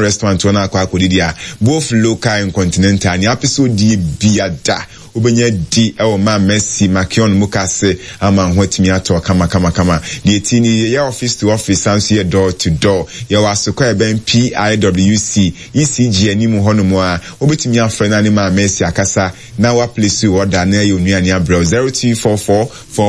restaurant one akwa kodidia both local and continental ni episode di biada ubenya di ewo ma Messi Makion Mukase ama hwetimi ato kama the tini ya office to office and here door to door ya wasoko eben PIWC ECG animu honomo a obetimi afrena ni ma Messi akasa na wa place order na ya onua ni abro 0244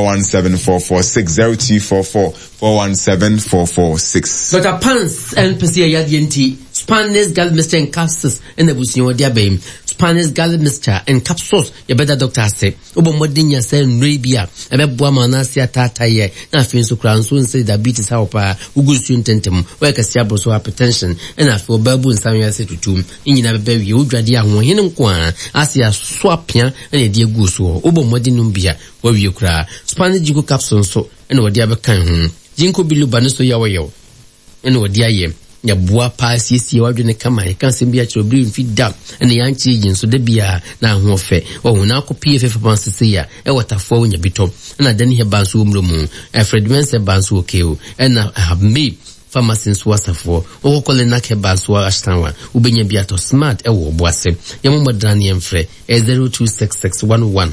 4174460 4174446 Dr. Pants and Pesia Yadienti Spanish Galmister and Capsus and the Businio Diabame Spanish Galmister and Capsos your better doctor say Obo Modinia say Nubia and a Buamanasia Tataye na fin so crown soon say diabetes helper Ugusun tentum where Casiabo so hypertension and I feel babu and Samuel say to tomb in a baby Udradia Hinum Kwan Asia Swapia and a dear Guso Obo Modinumbia where you cry Spanish Jigo Capson so and what the other kind Jinko bilu banuso yawayo ene odiaye ya boa pa siesie wadwene kama e kan sembia chobri mfi da ene yanchi jinso de bia na ahofe o na akopie fefepansese ya e watafo wonya bito na dani he banso omromu Fred Mense banso okeo ena have made pharmacists wasafo o kole na ke banso ashtanwa ubenya bia to smart e wo boase yamomadrani emfre 0266114111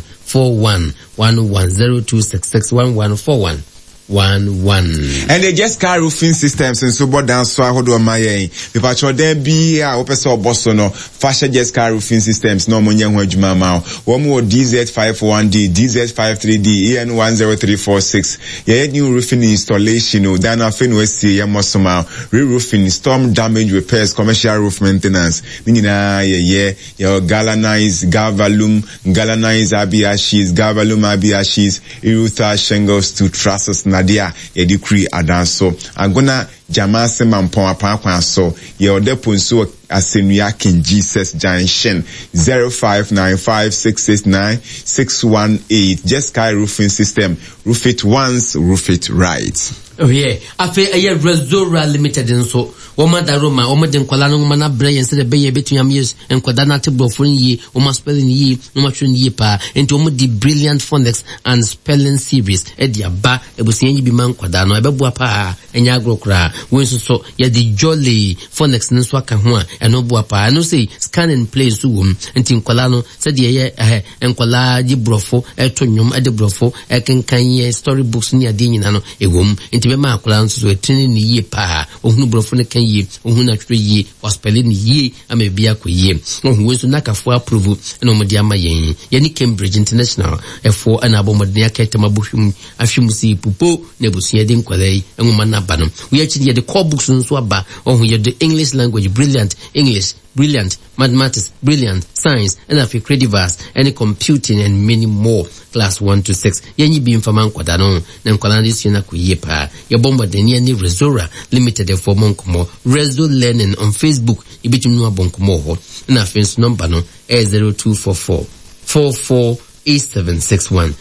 0266114111 and they just car roofing systems and so board down so I hold on my if I show there be opeso bosono fashion just car roofing systems no money hwajuma ma one more DZ51D DZ53D EN10346 yeah new roofing installation no then afin we see ya mosoma re-roofing storm damage repairs commercial roof maintenance ninina yeah galvanize abiashis galvalum abiashis irutha shingles to trusses Nadia a decree adanso agona jamase mampon apakwan so ye odepo nso asenua King Jesus Junction 0595669618 just sky roofing system roof it once roof it right. Oh yeah, afi aye Resora Limited nso woma daroma woma den kwala no ma na bre yen se de beye betuam yes enkwada na tebro fon yi woma spelling yi woma twen yi pa enti woma di brilliant phonics and spelling series e di aba ebusian yi bi man kwada no ebeboa pa enya agrokra wenso so ye di jolly phonics nso aka ho a eno boa pa no say scan and play so wom enti nkwala no se de ye enkwala di brofo etonyom e de brofo e kenkan ye storybooks ni ade nyina no ewom enti be ma akwala nso so etini ni yi pa ohunu brofo ne kan yi ohunu atwe yi hospital ni yi amebia koyie ohun wenso nakafo approve eno mo dia mayen ye ni Cambridge International efo ana abomodin aketema bohwum ahwemusi pupo na busia de nkwalai enwoma na ba no we actually ye the core books nso aba ohun ye the English language brilliant English brilliant mathematics brilliant science and afi credivers and computing and many more class 1 to 6 yenyi bi mfama nkwada no na nkwala ndi sina kuye pa ye bomba de ni Resora Limited for monkomo Reso Learning on Facebook ibitum no abonkomo ho na fence number no 0244 448761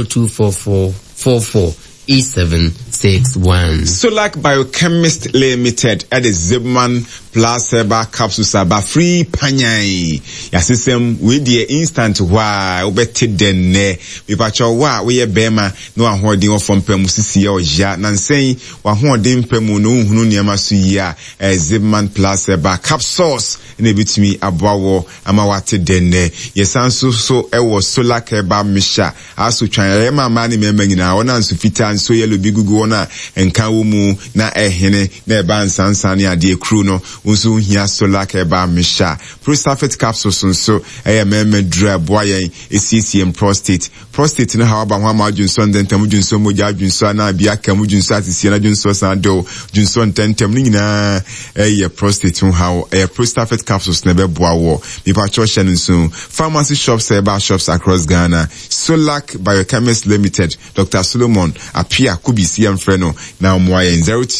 0244 448761 Solak Biochemist Limited at the Zibman Plus Herbal Capsules aba free panyai yasisem we the instant wa obeti denne we pacho wa we bema no ahoden ofom pam sisi oja nansen wa hoden pam no hunu niam so yia Zibman Plus Herbal Capsules na bitimi aboawo ama wate denne yesanso so ewo Solak Herbal Misha aso twan ma ne memba nyina wona nso fita nso yellow bigugu wona enka wo mu na ehene na eba nsansan ne ade kru no unso hia Solak Herbal Misha Prostafet capsules nso memma dra boayen esisiem prostate no hawaba ho ama adwunso ndentam dwunso moja adwunso na bia kam dwunso atisia na dwunso san do dwunso ntentem ni nyina prostate ho hawo Prostafet capsules na be boawo mi pa choshe nso pharmacy shops herbal shops across Ghana Solak Biochemist Limited Dr. Solomon Apia Kubisi Amfreno now moyen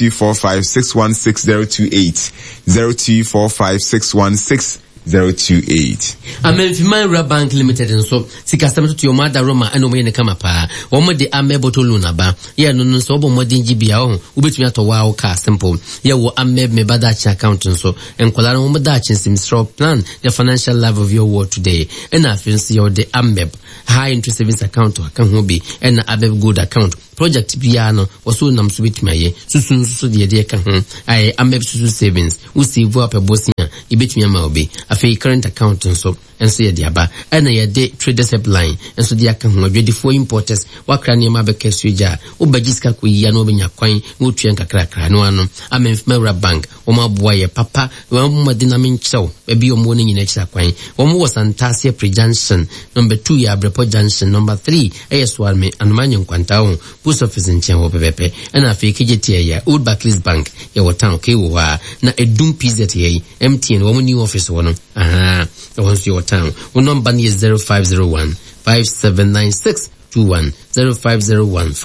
0245616028 0245616028 Amelfima Bank Limited and so sikastam to your mother Roma and omene kama pa womo de ame botolu na ba ye no so obo modin gibia ho ubetumi to wa ka simple ye wo ame me badachi account so enkola no mo dachi simstro plan the financial life of your world today and afinsi your the ame high interest savings account kan ho bi and abeb good account project bia no waso nam so betumi aye susu de kan ho ai ame susu savings we save up a boss ibetumi ama obi afei current account nso enso ye de aba na ye de traders line enso de aka ho adwedifo importers wakra ne ma beka suja obagiska ko yia no obenya kwan wo tuen kakrakra no ano amemfmera bank o ma boa ye papa wo mo de na menchew ebi o mo ne nyina kira kwan wo mo wasantase pre-junction number 2 ya Abrepo junction number 3 ayeswarme anumanye nkwanta ho post office nchen wo pepepe na afei KJT ya Old Barclays Bank ya wotan ke wo na edum PZ ya MTN wo new office wo no once your town wo number is 0501 579621 0501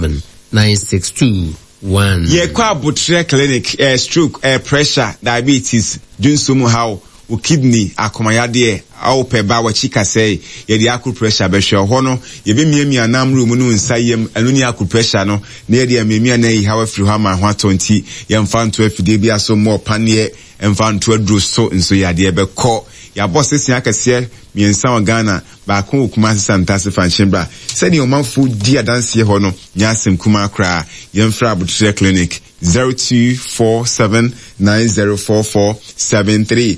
579621 ye kwa abutre clinic stroke pressure diabetes dunsumu how o kidney akomayade au peba wa chika say ye di akru pressure be hwe ho no ye be miamia nam room no nsayem anu ni akru pressure no na ye di miamia na yi hawa firi ho ma ho atonti ye mfa nto afide bia so mo panie mfa nto aduro so nso ya de be ko ya boss sesia kase miensa wa Ghana ba ko kuma santase fanshin bra se ni o manfo di adanse ho no nya asem kuma kra ye mfra abutre clinic 0247904473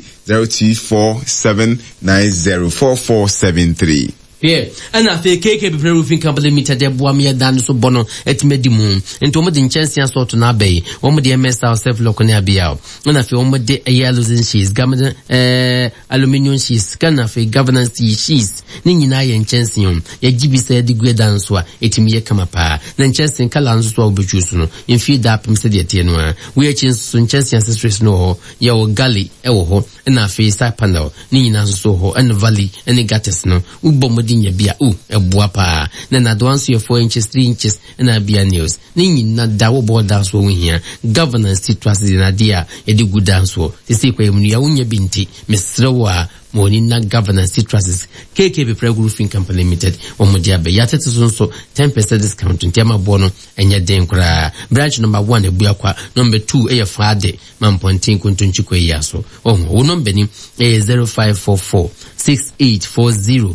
0247904473. Yeah, and I feel KKB Roofing Company Limited, de Boamia Dan so bono et medimun, and to the chance and sort to nabe, one with the MS ourselves local biao. And I feel one de a yellow she's government aluminium she's canafe governance she's Nina and Chansium, a GB said the great dancer, etimia kamapa, then chance and Calanzo will be chosen, in feed up him said the tenua. We are chasing chance ancestors no, your gully, ewo, and I face Sapano, Nina Soho, and Valley, and the gattes no, Ubom. Dinya bia ebuapa na na advance your 4 inches 3 inches na bia news ninyi na dawo board dance wo hia governance trust na dia e de good dance wo ti kwa emu ya unya binti mesrewa moni na governance trust KKB Roofing Company Limited omodia be yatete so 10% discount ntiama bono enya den kra branch number 1 ebuakwa number 2 e fade mampontin kuntunchiko yaso wo number ni 0544 6840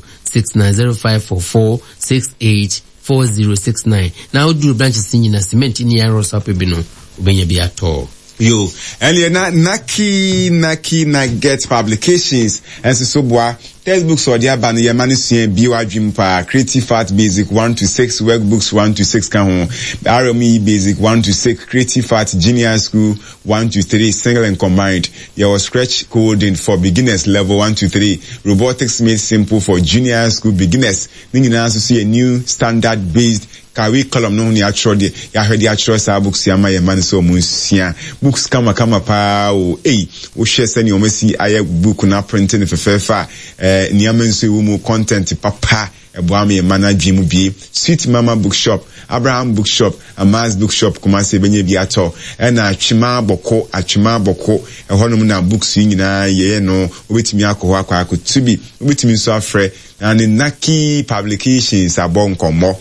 690544684069. Now do branches in na cement in Yaros up bino ubenya biato. Yo, and naki na get publications and so boa textbooks or dia ban ye manusien biwa dream pa creative art basic 1 to 6 workbooks 1 to 6 kan ho RME basic 1 to 6 creative art junior school 1 to 3 single and combined your scratch coding for beginners level 1 to 3 robotics made simple for junior school beginners ningina so see a new standard based curriculum no ni actually ya hwede actual sa books ya ma ye man so musia books kama pa o wo hwe se ni o masi aye book na printing fefefa ni amanso wo mu content papa eboame manage mu bi Sweet Mama Bookshop Abraham Bookshop Amaz Bookshop kuma se benye bi ato na atwema boko ehonum na books nyina ye no obetimi akọ akọ tubi obetimi so afre and Naki Publications abon komo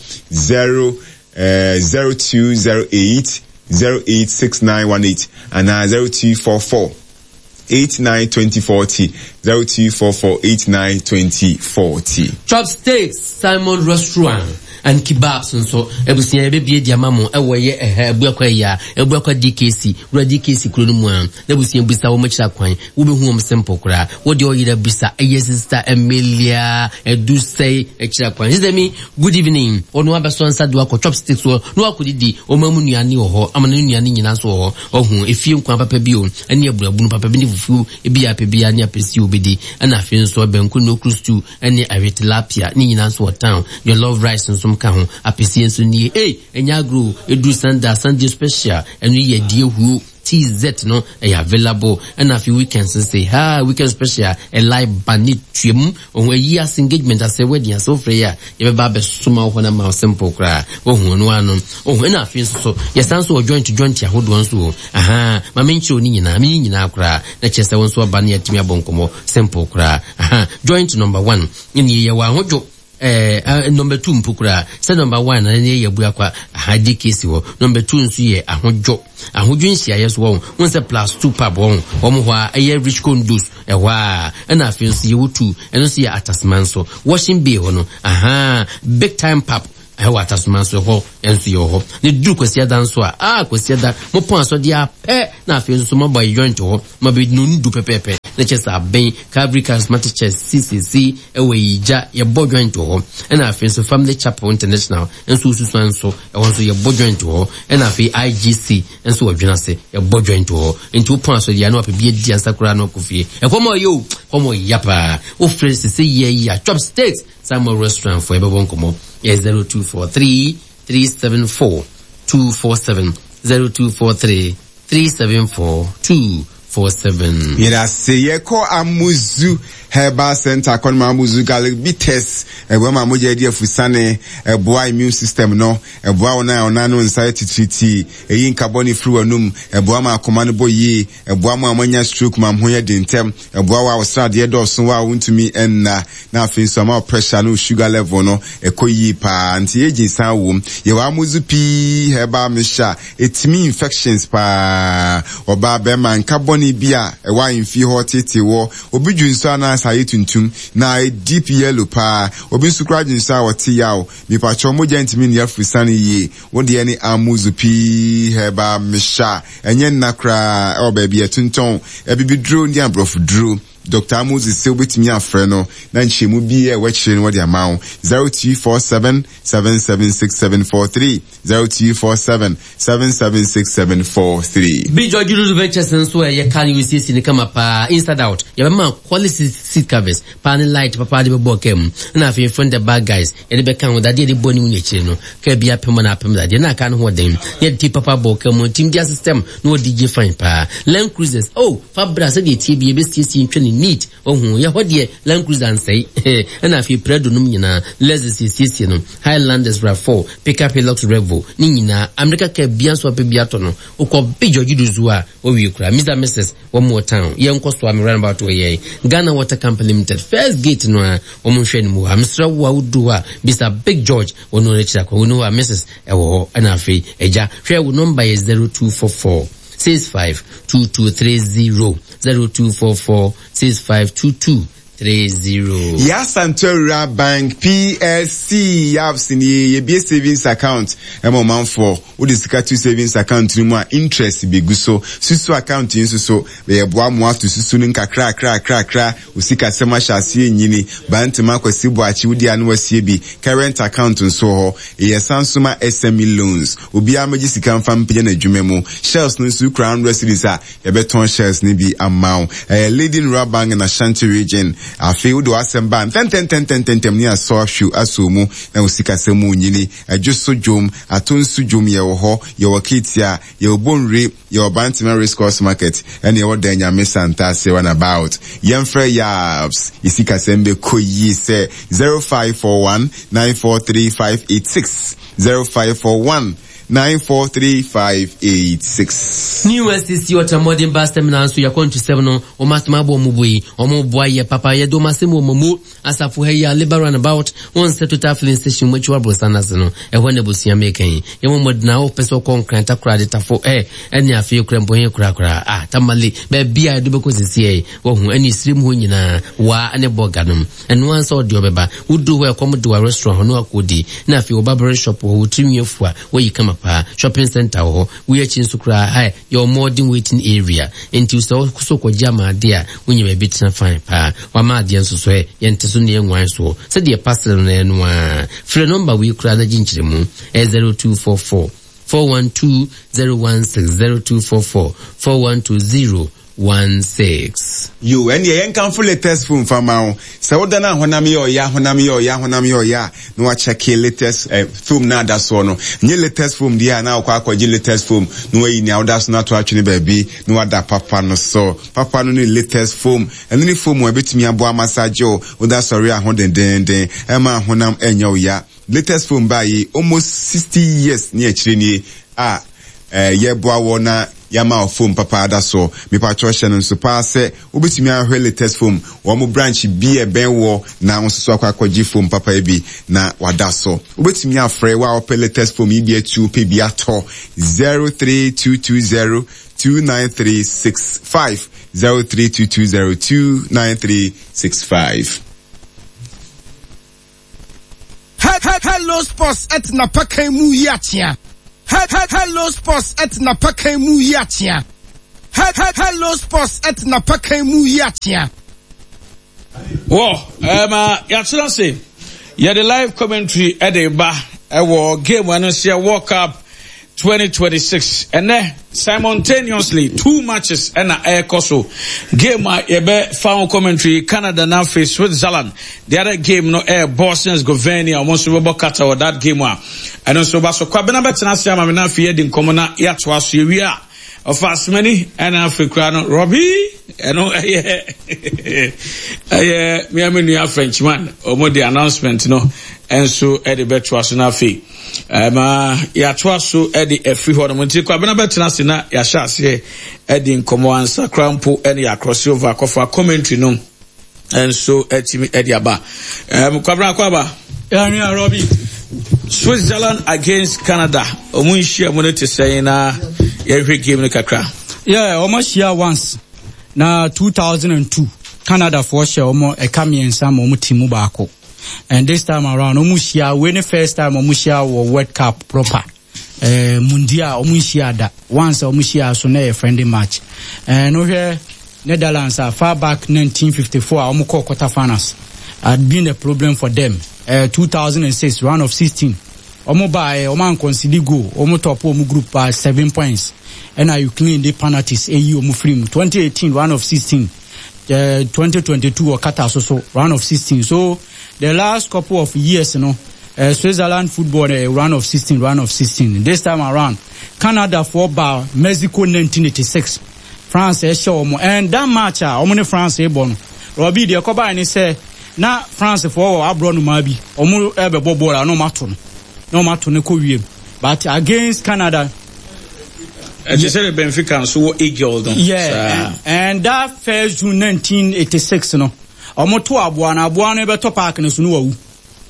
0208 086918 and 0244 892040 0244 892040. Chopsticks Simon Restaurant and kebabs and so ebusia bebie diamamo ewoye ebuakwa ya ebuakwa DKC ura DKC kronumu ebusia bisa wo machira kwan wo be hu om simple kra wo de oyira bisa sister Emilia edusei echira kwan jidemi good evening onu abeso nsa do akọ Chopsticks wo no akodidi o mamu nuane ho amana nuane nyina so ho ohu efie nkwan papa bi o ani abunabunu papa bi ni fufu ebi ya pebi ani apesi obedi ana afie nso benku no crustu ani awetilapia ni nyina so town your love rice nso ka ho apesienso ni enyagro edu Sunday special enu ye die hu TZ no available and a few weekends and say weekend special a live bandit trim on a year's engagement as a wedding so freya you be suma when a mouse simple cry one when I feel so yes so join to ya hold one so my main show ni na cry na chest one so bani at me bonkomo simple cry join to number 1 in ye wa hojo number 2 mpukura say number 1 na ne yebua kwa hadi kesi wo number 2 nso ye ahojo nsia yeso wo won plus 2 pab wo omo hwa aye rich condos ehwa na afin so ye wotu eno so ye atasman so washing bay ho no big time pap ehwa atasman so ho enso ye ho ne du kwesi adan so kwesi ada mo pon so dia na afin so mo boy joint ho mo be no ndu pepepe na chesa ben Calvary Charismatic Church CCC ewe ija ye joint ho na afi so Family Chapel International enso susu enso e ye joint ho na afi IGC enso wadwena se ye joint ho nti upon so dia no apebie di ansakura no kofie e komo yapa o friends say ye chopsticks Samuel Restaurant for ebon komo 0243 374 247 0243 374 247. Yera seye ko Amuzu Herbal Center kon Amuzu Galibites ebwa moja dia fusane ebwa immune system no ebwa ona no anxiety treat eyin carbon free wanum ebwa ma akoma no boyi ebwa ma amanya stroke ma hoye dintem ebwa wa osra de doso wa wuntumi enna na afin so ma pressure no sugar level no ekoyi pa anti ejin san wom ye wa Amuzu pi herbal misha etimi infections pa oba be man carbon bia ewa infi hotete wo obi dwunso na saye tuntum na deep yellow pa obi sukra dwunso a wote yawo nipa chomo gentimi ne afrisane yi wo de ne Amuzu pi heba misha enye nakra e oba tunton ebibidro ndi abrofu dro Dr. Amuzu se obetimi afre no na nchemu bi e wechire no de amawo 0247 776743 0247 776743 Bi George Lulu Ventures nso ye carry we see ni kama pa inside out ye ma quality seat covers pan light papa de be kem na afi friend the bad guys ye be kan da de boni mu nyechire no ka bia pem na pem da de na kan ho den ye ti papa bokem team dia system no DJ fine pa Land Cruisers Fabra se de tie bi be see ntwe neat ye hodie Land Cruiser and say na afi Prado num nyina Lexus CC no Highlanders RAV4 Pickup Hilux Revo ni nyina America ka bia so pe bia to no ukọ Bi George Duzua wi kura Mr. Mrs. one more town ye nko so am run about we Ghana Water Company Limited first gate no o mo hwe ni mu amsra wa udu a Mr. Big George ono rechira ko no Mrs. ewo na afi eja hwe wo number is 0244 652230 0244 652230 Yasantora Bank PLC yabsini ye be savings account emo manfo wo disika to savings account ni mu a interest be guso susu account yin so ye boa mo ato susu ni kra usika sema hyase enyini bantima kwasi boachi wudi anu wasie bi current account nso ho ye sansuma SME loans obi amaji sika mfa mpje na adwuma mu shells no su crown residency a ye beton shells ni bi amount leading Rural Bank na Ashanti region afi udo asemba ten ni aso ahwu asomu na usika semu nyini adwoso dwom atonsu dwom ye wo ho ye wakitia ye obonre ye obantima risk course market ene ye wodanya mesanta se one about yemfre yabs isika sembe koyi se 0541 943586 0541 943586 New SCC Modern Bus Terminal so ya kontu 7 no o matma bo mubui o mo boye papa ye do masemu momu asafu he ya liberal about one set to filling station which wa brosana no e hone bosia mekan ye mo modna o peso konkreta kra de tafo eni afi krembo he kra tamale be bia do be ko sisi wo hu eni srim ho nyina wa ane boganum eno ansa odi obeba udu we kom do restaurant no akodi na afi o barber shop ho trimyefua wo yikama pa shopping center ho we chinsukra your modern waiting area into so ko jama dia wonye be bitina fine pa wa ma dia nso so yenteso ne enwan so se dia pastor no enu a free number we kura na ginchire mu 0244 412 016 0244 412 016. You and ye can full latest film from now. So then honami or ya no wa check latest film na that's one. New latest film dia na kwa latest film no way now that's not actually baby no other papa no so papa no latest film and any film we betimi abo massage o that sorry ahoden den ema honam enyo ya latest film by almost 60 years near chire ye boa wona yama of phone papa da so me pa choshe no so pa se obetimi ahwe latest phone wo mo branch bi e ben wo na nso akwaji phone papa e bi na wada so obetimi afre wa op latest phone bi etu pe bi ato 03220 29365 03220 29365. Hello Sports at Napaka mu yatia. Hello Sports at Napaka mu yatia. Hello Sports at Napaka Muyatia. Whoa, say, yeah, the live commentary at the bar, game when I see a World Cup 2026, and then simultaneously 2 matches and a air coso game. Found commentary Canada now face Switzerland. The other game no air Bosnia Herzegovina almost Robo Qatar or that game one. And also Baso Kwabena Betanasi I'm now feared in common yet was we are of us many and African Robbie and me I mean Frenchman or more the announcement and so Eddie Betwas na fee. Ya twaso e de afri ho no monti kwa bena betena se na ya sha se e de nkomo ansa krampo e ya crossover kofa commentary no and so etimi e de aba kwa bra kwa ba ya ni Robbie Switzerland against Canada omun hia mo te say na ya hwe game no kakra almost here once na 2002 Canada for share omo e kamiensa mo timu baako. And this time around, Omushia, when the first time Omushia was World Cup proper, Mundia, Omushia that once Omushia so a friendly match. And over Netherlands are far back 1954, Omuko quarterfinals had been a problem for them. 2006 round of 16, Omubai, Oman conceded goal, Omu top Omu group by 7 points. And now you clean the penalties, AU Omufrim. 2018 round of 16, 2022 or Qatar so round of 16. So the last couple of years, Switzerland football round of 16. This time around, Canada for bar Mexico 1986, France and that match omune France born. Robbie the Koba and say na France for abroad mabi omu ebe bobola no maton ne ko wie, but against Canada. You said Benfica so eagle don't. Yeah, and that first June 1986 Omo to abuana be to park no sunu wawu.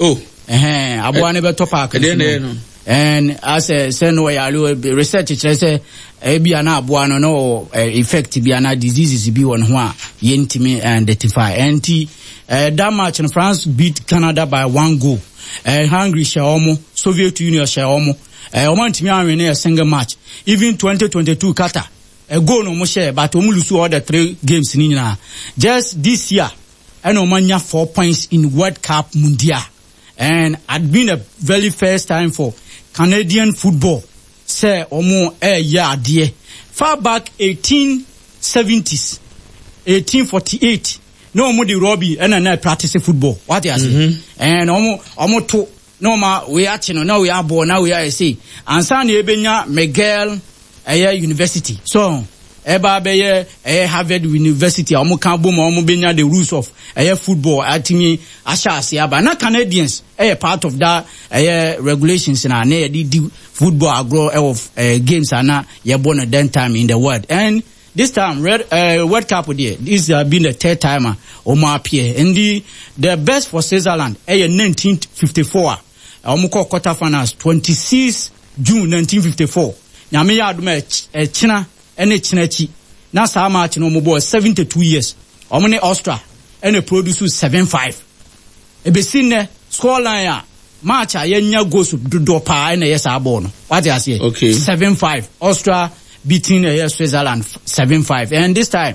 Abuana be to park. And as a say no ya research say e bia na abuana no effect bia na diseases bi won ho a yentimi identify. And that match in France beat Canada by 1 goal. Hungary share omo, Soviet Union share omo. Omo ntimi anwene a single match. Even 2022 Qatar a goal no mo share, but omo lose all the 3 games ni na. Just this year and Omania 4 points in World Cup Mundia. And had been a very first time for Canadian football. Say Omo ya dear. Far back 1870s, 1848. No Omo di Robbie and I practice football. What you say? And Omo to no ma we are now we are born now we are say. And San Ebenya Miguel University. So Eba beye Harvard University omo kan bo mo benya the rules of football atimi ashase aba na Canadians part of that regulations na di football agro of games na ye born at that time in the world. And this time World Cup there this has been the 3rd time omo appear. And the best for Switzerland 1954 omo ko quarterfinals 26 June 1954 nyame ya adoma China ene Chinechi na sa match no mo boy 72 years omne Austria ene produce 7-5 ebesin scoreline a match a yenya goals do pa ene yes abo no what you say 7-5 Austria beating Switzerland 7-5 and this time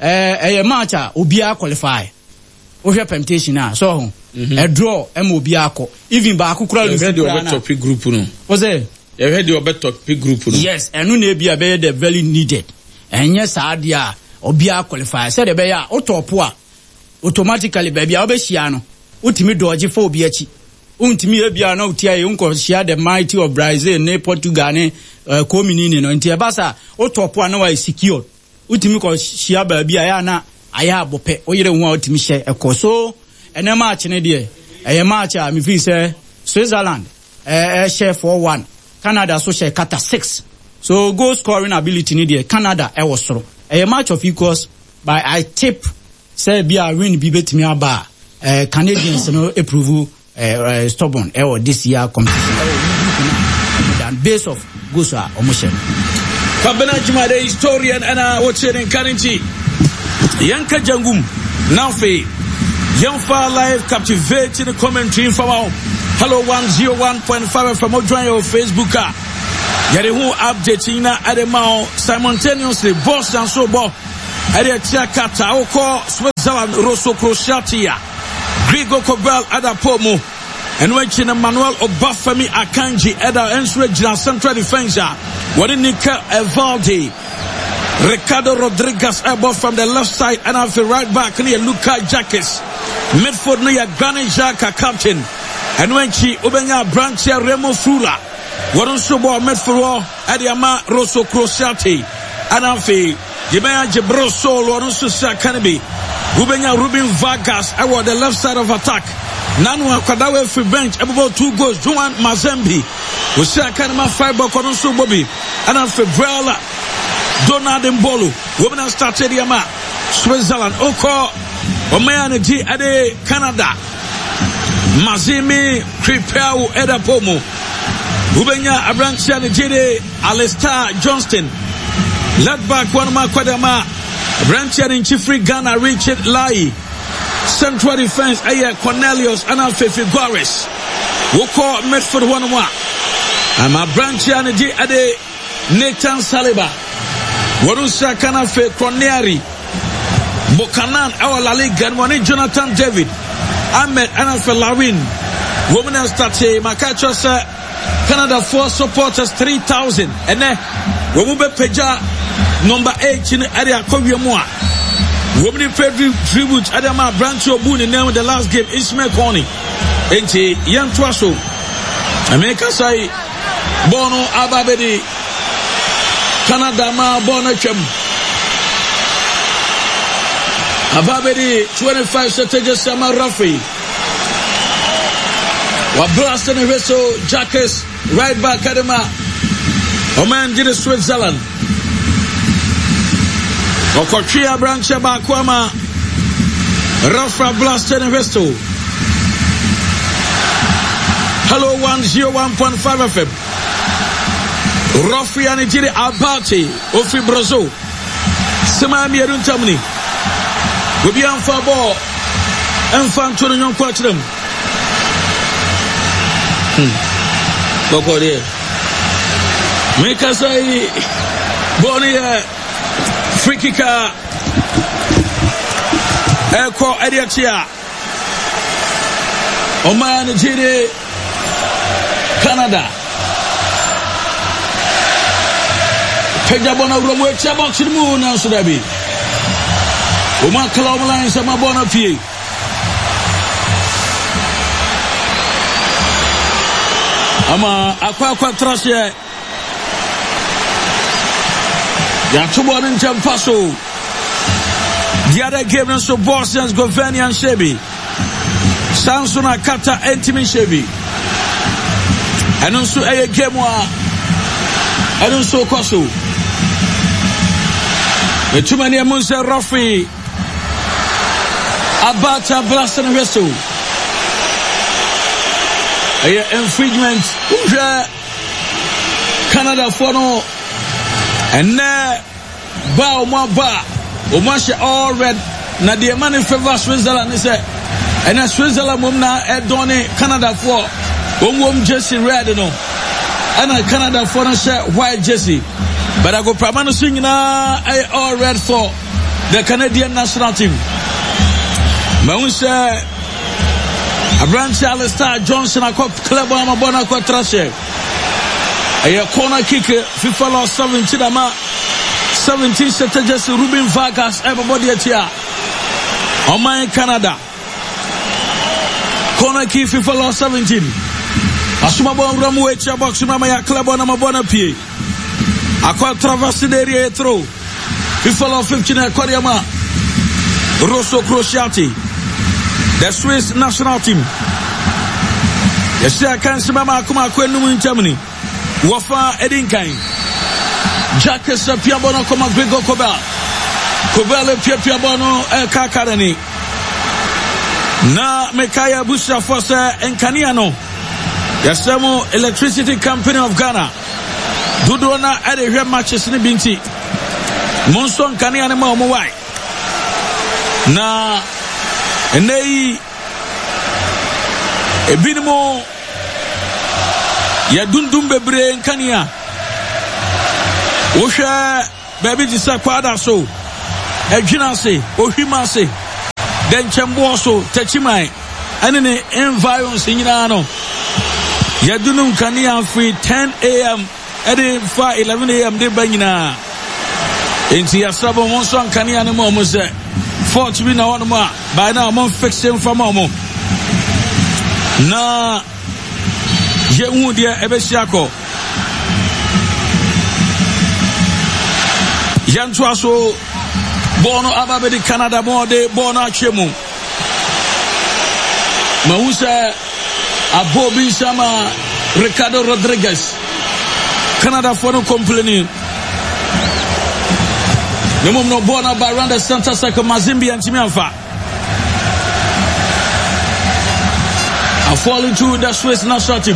match a obia qualify ohwe permutation na so a draw obia ko even ba akukura lu top group no was it you heard your better big group no? Yes, and no be a the very needed. And yes, idea obia qualify. Said the bear autopoa automatically baby obesiano. Ultimate dodge for biachi. Untimi bia no tia unko share the mighty of Brazil, ne Portugal, ne communini no ntia basa autopoa no is secure. Ultimate ko share baby ayana aya bope oyere hu ultimate share eko so and a match ne die. A match me feel say Switzerland share 4-1. Canada so share Qatar 6. So goal scoring ability ni there. Canada was strong. A match of equals by I tip say be a win be betimi aba. Canadians no approve stubborn this year competition. Than base of goals are almost. Kwabena Juma the historian and watching in currency. Yanka Jangum now fe Yamfa live captivating the commentary from our Hello 101.5 from Odrino Facebook. Yet who updating na ademao simultaneously boss and so bo area Kata Oko Switzerland Rosso Crociatia Grigo Kobel Adapomo and when China Manuel Obafemi Akanji Eda Ensre Central Defensa Wadinika Evaldi Ricardo Rodriguez above from the left side and off the right back near Luka Jacques midfield near Granit Xhaka captain and when she Ubenya Branchia Remo Frula Warunso bo midfield Adiama Rosso Crociati and Afi Jibaya Jebro Sol Warunso Sakanibi Ubenya Ruben Vargas over the left side of attack Nanu Kadawe free bench about 2 goals Juan Mazembe Usakanima Fiber Warunso Bobby and Afi Brella Donald Mbolo women started Yama Switzerland Oko Omeane G Ade Canada Mazimi Kripau Edapomo Ubenya Abranchia Jide Alistair Johnston left back one Makwadama Abranchia in Chifri Ghana Richard Lai central defense Aya Cornelius Anafe Figueres Woko Medford 1-1 and Abranchia Ade Nathan Saliba Warusa Kanafe Corneri Bokanan our La Liga and Moni Jonathan David Ahmed Anafe Lawin women and State Makacho Canada 4 supporters 3,000 and then Womube Peja number 8 in the area Kobiamua women in tribute Adama Brancho Boone in the last game Ismail Koni Enti Yan Twaso America say Bono Ababedi Canada ma Bonachem Ababedi 25 strategies Sama Rafi Wablaston Reso Jacques right back Adema Oman did Switzerland Okochia Brancha Bakwama Rafa Blaston Resto Hello 101.5 FM Rafi Anijiri Abati Ofi Brozo Samami Eruntamni Webi Anfabo Enfantoni Nyon Quatrum Bokode Mekasai Bonia Frikika Eko Ediatia Oman Anijiri Canada Pejabona Romo Chabok Shimu na Sudabi. Uma Kalomala sama bona pie. Ama akwa trashe. Ya tubo njem paso. The other game no so Bosnians Govenia and Shebi. Samsona Kata Entimi Shebi. And also a game wa and also Koso. Too many Musa Rafi Abata Blaston Resto infringement Canada for no and ba Omasha all red na the money favor Switzerland is and Switzerland mumna Edoni Canada for Jesse red no and Canada for no share white Jesse. But I go Pramano sing na I all red for the Canadian national team. Maunse Abranch Alistair Johnson a cop club ama bona kwa trashe. A corner kick FIFA law 17 ama 17 strategies Ruben Vargas everybody at here. Oman Canada. Corner kick FIFA law 17. Asuma bon ramu echa box mama ya club ama bona pie. Akwa traverse the area through. We follow 15 Koreama. Rosso Crociati. The Swiss national team. Yes, I can't see Mama Kuma Kwenu in Germany. Wafa Edinkain. Jacques Piabono Koma Grego Kobel. Kobel Piabono El Kakarani. Na Mekaya Busha Fosa and Kaniano. Yasamo Electricity Company of Ghana. Dudona at a matches in the Binti. Monson Kaniana Mawai. Na Nei Ebinimo Yadundumbe Bre Kania Osha baby disakwada so Ejina se Ohima se then Chambo so Techimai and in environs in Yano Yadunum Kania free 10 a.m. at 5 11 a.m. de Banina into Yasabo Monson Kania no more say 4 to be now one more by now I'm on fixing from Momo na Yewu dia Ebesiako Yantuaso Bono Ababedi Canada Mode Bona Chemu Mausa Abobi Sama Ricardo Rodriguez Canada for no complaining no mom no Bona Baranda Santa Saka Mazimbi and Timianfa I fall into the Swiss national team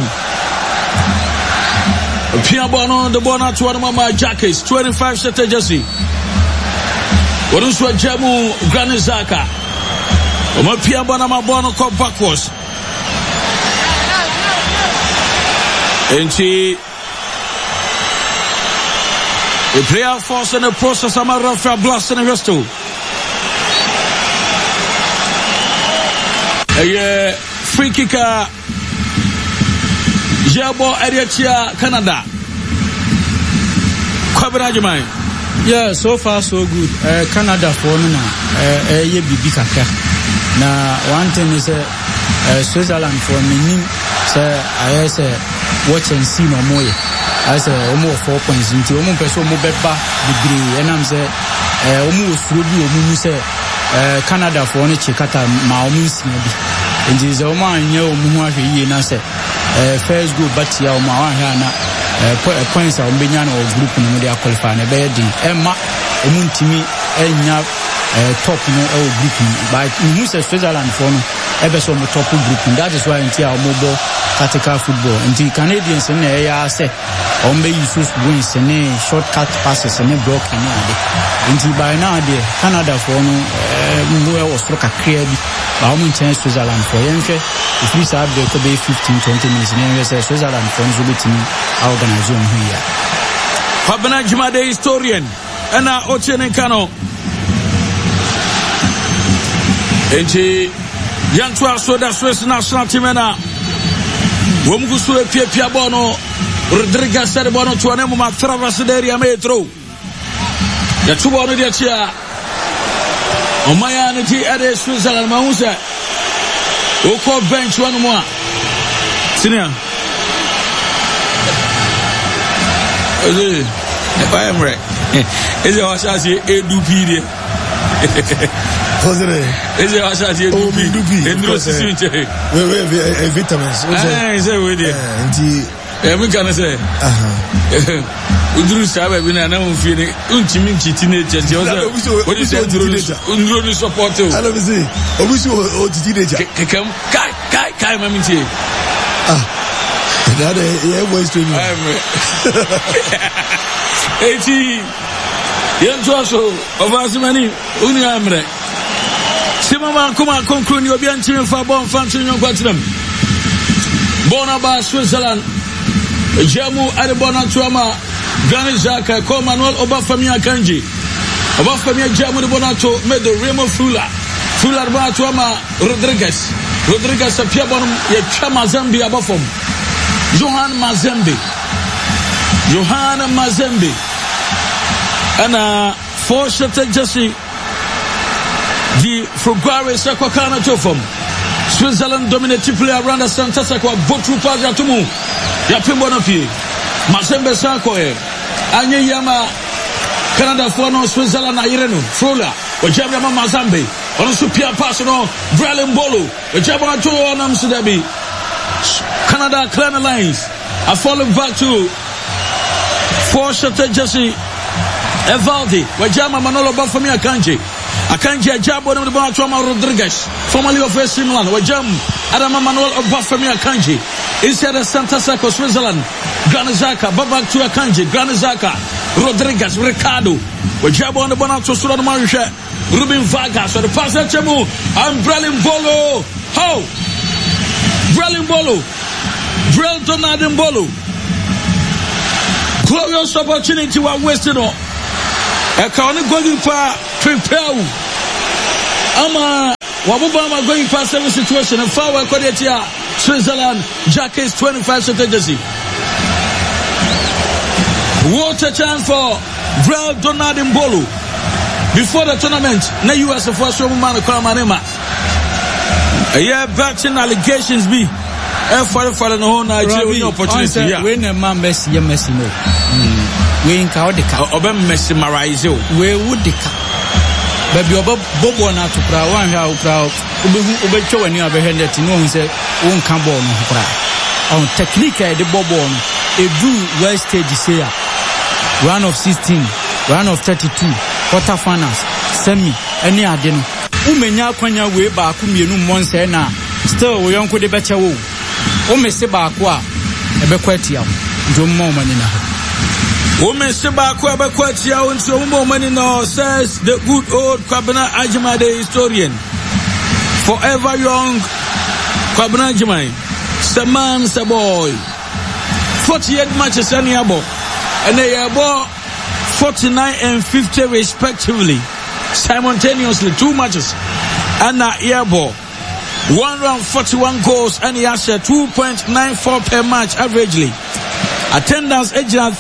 Pia Bono the Bona to one Mama Jackets 25 set jersey Waruswa Jamu Granit Xhaka Oma Pia Bono ma Bono come backwards Enti the player force in the process of Rafa blast in the resto a free kicker Jabo Ariatia Canada Kwabena Jumai. Yeah, so far so good. Canada for na ye bibi kakra. Na one thing is Switzerland for me say I say watch and see no more. I say almost 4 points into almost person mo beba degree and I'm say almost ruby omu say Canada for ne chekata ma omu sinabi. Nti ze omu anya omu ahwe yi na say first go but ya omu ahwe na points are being on group no they qualify na be din emma omuntimi enya top no group but you say Switzerland for no ebe so mo top group that is why ntia omobo tactical football nti Canadians na ya say ombe use wins ne shortcut passes ne blocking na de nti by now de Canada for no mo was stroke clear bi ba o munchen Switzerland for yenhwe if we have the could be 15-20 minutes na say Switzerland for no betimi organize on here Kwabena Jumade historian ana Otiene Kano Enti Yantua Soda Swiss national team na Womgusu Pia Bono Rodriguez said Bono to an Emma Traverse area metro the two Bono de Chia Omayanity at a Switzerland Mausa Oko bench one more Senior if I am right is it was as a dupi is it was as a dupi and no vitamins we can say Udru Sabe bina na mfini untimi teenager what is Udru support I love see obisu o teenager come kai maminti that yeah boys to me 80 yentoso ovasmani uni amre simama kuma conclude obi antimi fa bon fanti nyon kwatinam bona ba Switzerland Jamu Adebona Tuama Granit Xhaka ko Manuel Obafemi Akanji Obafemi Jamu Adebonato Medo Remo Fuller Adebona Tuama Rodriguez Pia Bonum ye Chama Zambi abafom Johan Mazembe ana forshete Jesse di Fruguare Sakwakana Tofom Switzerland dominated play around the Santa Sakwa Botru Paja Tumu Yapimbo na pie Mazembe Sako Anye Yama Canada for no Switzerland na Irenu Frola Wajabra Mazambe Ono Supia pass no Bralin Bolo Wajabra to Onam Sudabi Canada Clan Lines are falling back to forshete Jesse Evaldi Wajama Manolo Bafemi Akanji Ajabo na Adebona Tuama Rodriguez formerly of AC Milan Wajam Adama Manuel Obafemi Akanji inside the Santa Sako Switzerland Granit Xhaka back to Akanji Granit Xhaka Rodriguez Ricardo Wajabo on the Adebona Tuama Marisha Ruben Vargas so the pass at Chemu and Brelin Bolo Brelin Bolo Brel Donadin Bolo glorious opportunity was wasted on. A corner going for prepare. Ama Wabubama going past every situation and far away Switzerland, Jacques 25 strategy. What a chance for Brel Donald Mbolo. Before the tournament, na US first woman Kramanema. A year back in allegations be for the whole Nigeria opportunity. Yeah. When a man Messi no. We in Kaudika. Obem Messi Maraizo. We would dika. Baby Bobo na to pra one how proud. Ubecho when you have a hand that no one say won't come on. On technique the Bobo a do well stage say round of 16, round of 32, quarterfinals, semi, any adeno. Umenya kwanya we ba ku mienu monse na still we yonko de beche wo. O mese ba ko a ebekwatia wo mo mani na ho. O mese ba ko ebekwatia wo nso mo mani na, says the good old Kwabena Ajima the historian. Forever young Kwabena Ajima. Seman se boy. 48 matches anyabo. And they are about 49 and 50 respectively. Simultaneously, 2 matches. And now airball. 141 goals and he has 2.94 per match averagely. Attendance aged at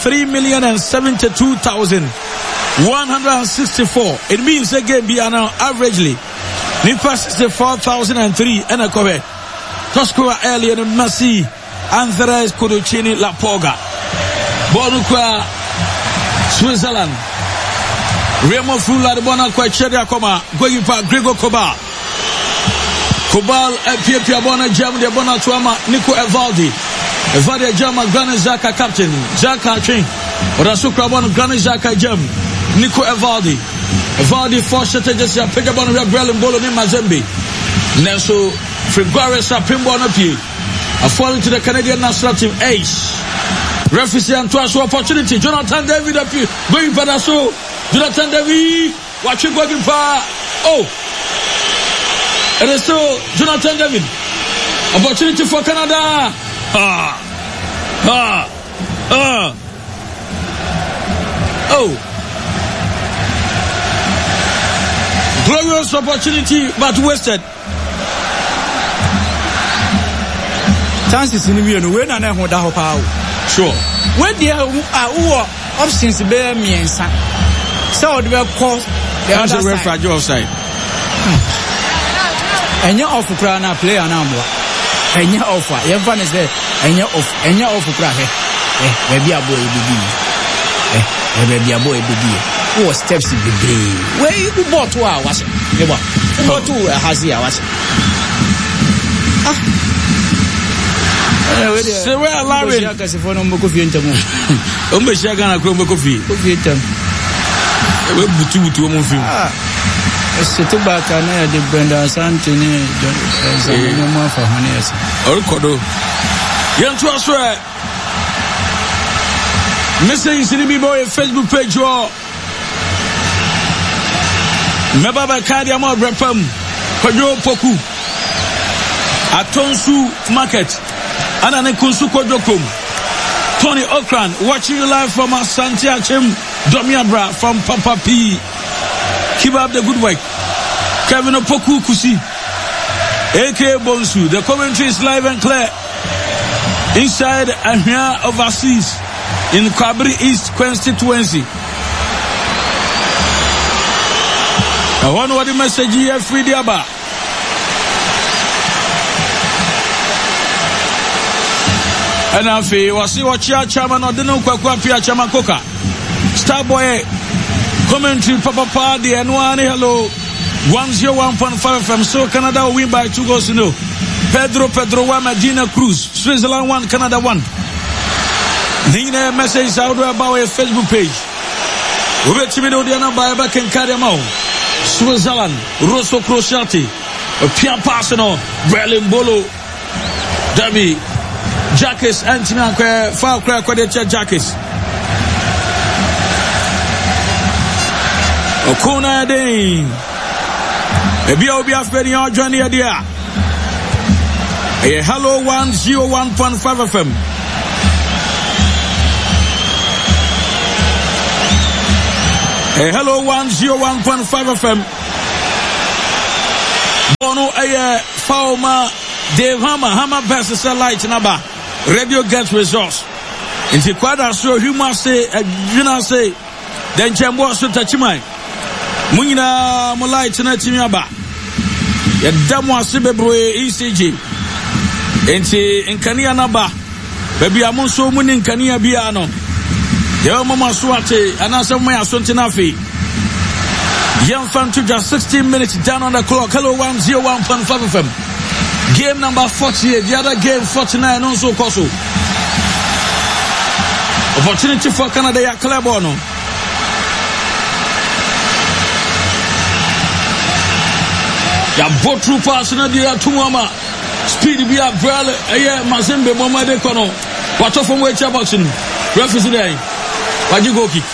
3,072,164. It means again be now averagely. Nipa 64,003 and a cover. Toscoa earlier and Messi. Andres Kuducini Lapoga. Bonukwa Switzerland. Remo Fula de Bonakwa Chedia Koma. Going for Gregor Kobal. Kobal Pia Bona Jam de Bonatuama Nico Evaldi. Evaldi Jama Granit Xhaka captain. Xhaka train. Orasukra Bona Granit Xhaka Jam. Nico Evaldi. Evaldi forced to just pick up on Gabriel Mbolo in Mazembe. Nelson Friguares Pimbo Napi. Falling to the Canadian national team ace. Referee and twice opportunity. Jonathan David up here. Going for the show. Jonathan David. Watching going for. Oh. It is so. Jonathan David. Opportunity for Canada. Oh. Glorious opportunity but wasted. Chances in the win and then hold out power. Sure. When they are options bear me and son. So they will call the other side. Your side. And you're off for Prana play an arm. And you're off. Everyone is there. And you're off. And you're off for Prahe. Maybe a boy baby. Maybe a boy baby. Who steps in the day? Where you bought 2 hours? You bought 2 has he hours. Se we Larry kasi for no mboko fi ntamo o mbe shaga na kro mboko fi ntam we butu o mo fi se ba kana ya de Brenda Asante ni no mo fa hane ese o kodo yen to aso e message sini bi boy Facebook page o me baba kadi am brepam kojo poku Atonsu market Anane Kunsuko Jokum. Tony Okran watching you live from Asante Achem Domiabra from Papa P. Keep up the good work. Kevin Opoku Kusi. A.K. Bonsu. The commentary is live and clear. Inside and here overseas in Kabri East constituency. I want what the message here free diaba. And I feel was see what chairman or didn't quite Pia Chamakoka. Starboy commentary Papa Party and one hello 101.5 FM. So Canada will win by 2 goals to 0. Pedro Medina Cruz, Switzerland 1, Canada 1. Nina message out about a Facebook page. We bet you know the number back in Kadiamau. Switzerland, Rosso Crociati, Pia Passano, Berlin Bolo, Davi. Jacques Antina Far Crack Jacques Okuna Day Ebia Freddy or Johnny Adia. Hello 101.5 FM. Hello 101.5 FM. Bono Fauma Dave Hammer versus light naba. Radio Get Resource. In the quadra so human say say then Chambo so touchimai. Munina Molite na Timiaba. Ya Damwa Sibebro ECG. Enti Nkania naba. Baby Amonso Munin Kania Biano. Yo mama swate anasa maya sontinafi. Young fan to just 16 minutes down on the clock. Hello 101.5 FM. Game number 48. The other game 49 also Koso. Opportunity for Canada ya Clebono. Ya both troopers na dia tumama. Speed be a brale eye Mazembe mama de kono. What of from which boxing? Referee today. Waji go kick.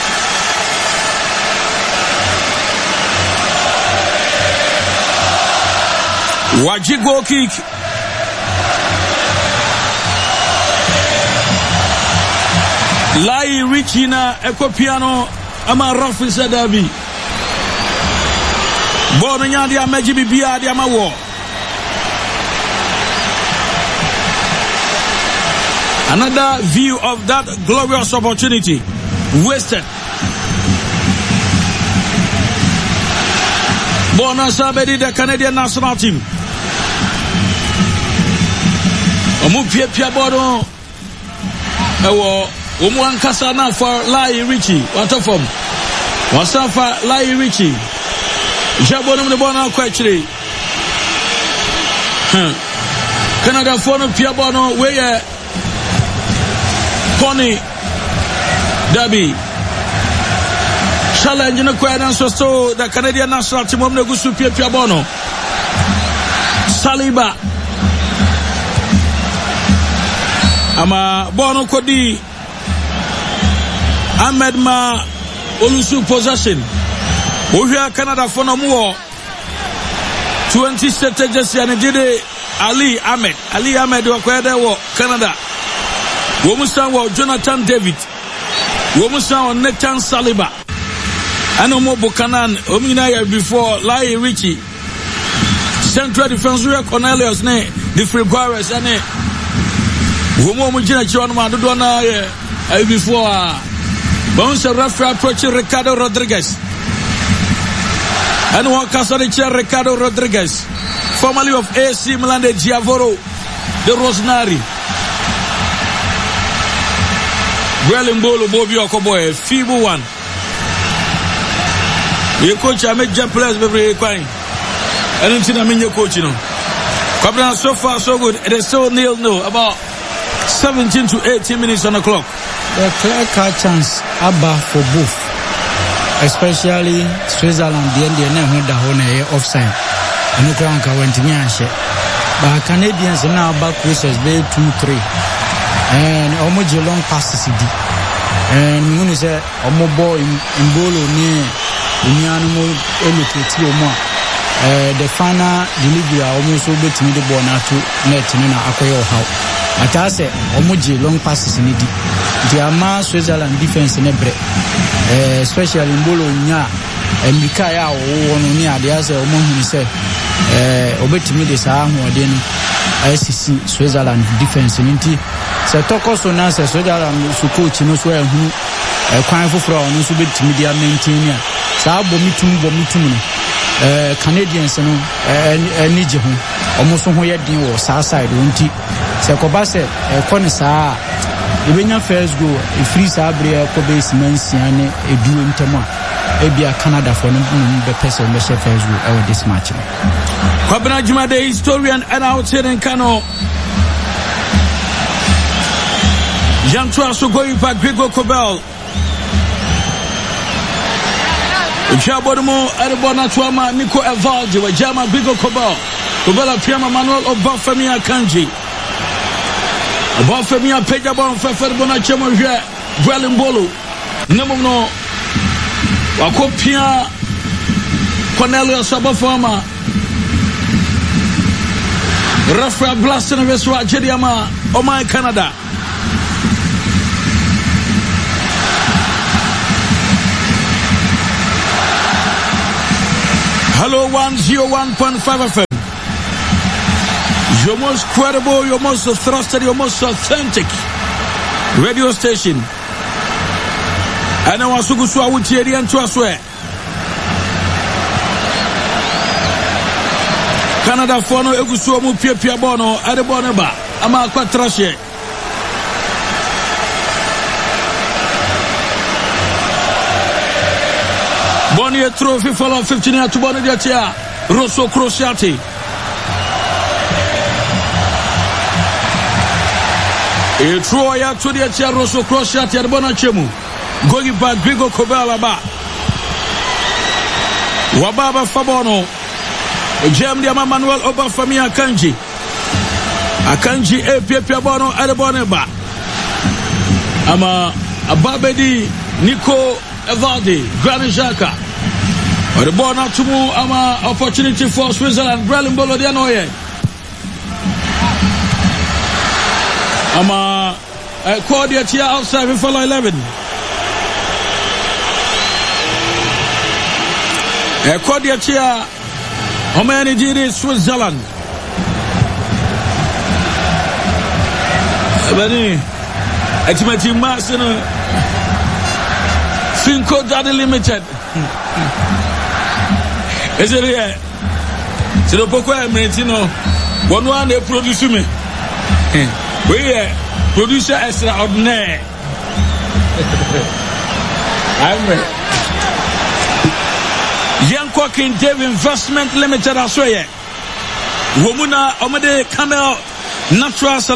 Waji go kick. Lai Richina Eko Piano ama Rafi Sadabi. Bono nyadi ameji bibia di ama wo. Another view of that glorious opportunity wasted. Bona Sabedi, the Canadian national team. Omupia Pia Bono. Umuankasa na for Lai Richie. What of them? Wasafa Lai Richie. Jabonum the Bono Quachri. Canada for no Pia Bono, where Pony Derby challenge no kwena so the Canadian national team of Negusu Pia Bono Saliba ama Bono Kodi Ahmed Ma Olusu possession Ohia Canada for no more 20 strategies and did Ali Ahmed wakwede wo Canada Womusan wa Jonathan David. Womusan wa Nathan Saliba. Ano mo Buchanan. Omina ya before Lai Richie. Central Defense Cornelius ne. The Free Guards ane. Womo mujina chiwanu madudu na before. Bounce referee approaching Ricardo Rodriguez. And one castle chair Ricardo Rodriguez. Formerly of AC Milan de Giavoro. The Rosemary. Mbolo Bobby Okoboy, feeble one. Your coach, I made jump players every quine. I don't think I mean your coach, you know. Kabran, so far, so good. It is so nil, about 17 to 18 minutes on the clock. The clear cut chance, Abba for both. Especially Switzerland, the end of the whole offside. And Ukraine went to me. But Canadians now back with us, they 2-3. And almost a long passes and when you say almost boy in Bolo near Uniano Elukati the final delivery almost over to me the ball now to net in Akoyo how. At I say almost long passes in it. The Ama Switzerland defense in a break, especially in Bolo Nya and Mikaya or near the other almost say obey the Saham or then ICC Switzerland defense in it. Se toko so na se Switzerland su coach no so ehu kwan foforo no so betimi dia maintain ya sa bomitum no Canadians no enije ho omo so ho ye din wo sa side wonti se koba se kone sa ebenya first goal e free sa bre ko base mansia ne edu ntemo ebia Canada for no be person be first goal this match. Kwabena Juma the historian and outside in Kano Jantua Sugoipa Grego Cobel Jabodomo Arabona Tuama Nico Evaldi Wajama Grego Cobel Cobela Piama Manuel Obafemia Kanji Obafemia Pejabon Feferbona Chemo Bralimbolo Nemono Wakopia Cornelius Sabafama Rafa Blaston Veswa Jediama Omai Canada Hello 101.5 FM. Your most credible, your most trusted, your most authentic radio station. And I was going to Thierry and to swear. Canada Fono Egusuomu Pia Bono Adeboneba Ama Quatrashe. Bonnier trophy follow 15 to Bonidia Rosso Crociati. E Troya to the Tia Rosso Crociati at Bonachemu. Going back Grigo Kobala Ba Wababa Fabono. Germany Manuel Obafemi Akanji Pia Bono Adeboneba Ama Ababedi Nico Evaldi Granit Xhaka the ball not to move ama opportunity for Switzerland Grelin Bolo Dianoye ama Cordia Tia outside for 11 Cordia Tia Omani Jiri Switzerland Bani Etimati Masino Finco Daddy Limited Is it here? C'est le pourquoi maintenant one they produce me. We producer extraordinaire. I'm Young Quakin Dave Investment Limited as well. Womuna Omade Camel Natural